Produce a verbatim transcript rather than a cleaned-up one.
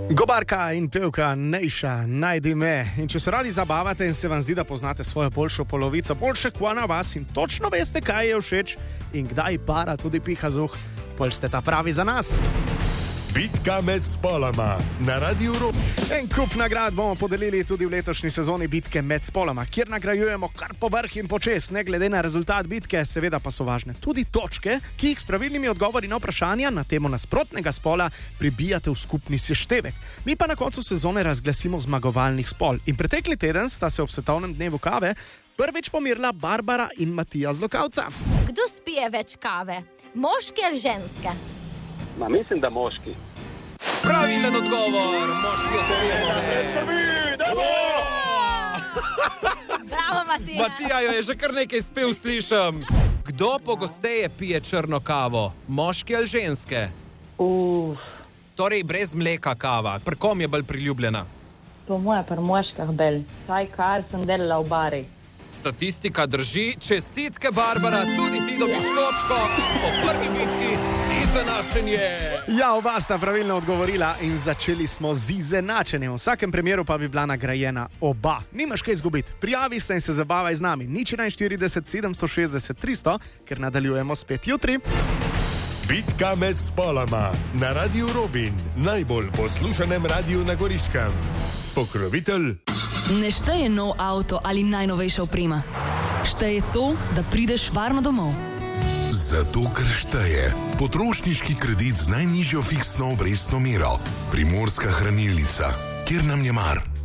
Gobarka in pevka Nejša, najdi me. In če se radi zabavate in se vam zdi, da poznate svojo boljšo polovico, boljše kva na vas in točno veste, kaj je všeč in kdaj para tudi piha zuh, pol ste ta pravi za nas. Bitka med spoloma na Radiu Robin. En kup nagrad bomo podelili tudi v letošnji sezoni Bitke med spoloma, kjer nagrajujemo kar po vrh in počes, ne glede na rezultat bitke, seveda pa so važne tudi točke, ki jih s pravilnimi odgovori na vprašanja na temo nasprotnega spola pribijate v skupni seštevek. Mi pa na koncu sezone razglasimo zmagovalni spol. In pretekli teden sta se ob svetovnem dnevu kave prvič pomirila Barbara in Matija z Lokavca. Kdo spije več kave? Moški ali ženske? Ma mislim, da moški. Pravilen odgovor, moški osebno. Bravo, Matija. Matija jo je že kar nekaj spev slišam. Kdo pogosteje pije črno kavo? Moški ali ženske? Uf, Torej brez mleka kava. Pri kom je bolj priljubljena? po moje pri moških bel. Saj kar sem delala v bari. Statistika drži. Čestitke, Barbara, tudi ti dobiš točko. Po prvi bitki izenačenje. Ja, oba sta pravilno odgovorila in začeli smo z izenačenjem. V vsakem primeru pa bi bila nagrajena oba. Nimaš kaj izgubiti. Prijavi se in se zabavaj z nami. nič štirideset sedemsto šestdeset tristo, ker nadaljujemo spet jutri. Bitka med spoloma na Radiu Robin, najbolj poslušanem radiju na Goriškem. Pokrovitelj Ne šteje nov avto ali najnovejša oprema. Šteje to, da prideš varno domov. Zato, ker šteje potrošniški kredit z najnižjo fiksno obrestno mero. Primorska hranilnica, kjer nam je mar.